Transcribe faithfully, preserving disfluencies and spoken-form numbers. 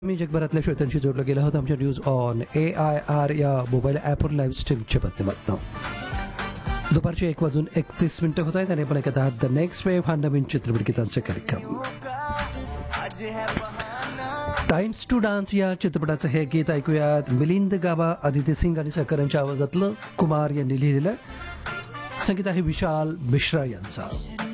मी जगभरातल्या श्रोत्यांशी जोडलं गेलं होतं आमच्या news on A I R या मोबाईल ॲपवर लाईव्ह स्ट्रीमच्या माध्यमातून. दुपारचे एक वाजून एकतीस मिनिटं होत आहेत आणि आपण ऐकत आहात द नेक्स्ट वेव्ह हा नवीन चित्रपट गीतांचा कार्यक्रम. टाइम्स टू डान्स या चित्रपटाचं हे गीत ऐकूयात. मिलिंद गाबा, आदिती सिंग आणि सहकाऱ्यांच्या आवाजातलं कुमार यांनी लिहिलेलं. संगीत आहे विशाल मिश्रा यांचा.